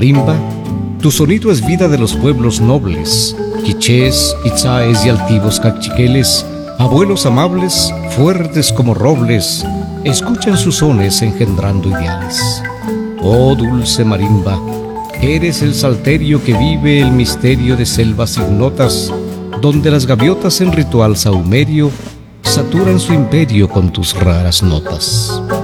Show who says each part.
Speaker 1: marimba, tu sonido es vida de los pueblos nobles, quichés, itzáes y altivos cachiqueles, abuelos amables, fuertes como robles, escuchan sus sones engendrando ideales. Oh dulce marimba, eres el salterio que vive el misterio de selvas ignotas, donde las gaviotas en ritual sahumerio saturan su imperio con tus raras notas.